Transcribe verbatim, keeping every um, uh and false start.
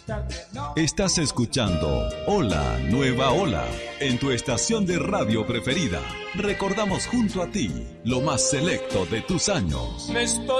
Estás escuchando Hola Nueva Ola en tu estación de radio preferida. Recordamos junto a ti lo más selecto de tus años.